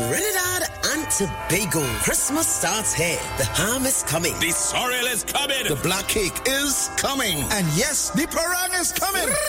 Trinidad and Tobago. Christmas starts here. The ham is coming. The sorrel is coming. The black cake is coming. And yes, the parang is coming.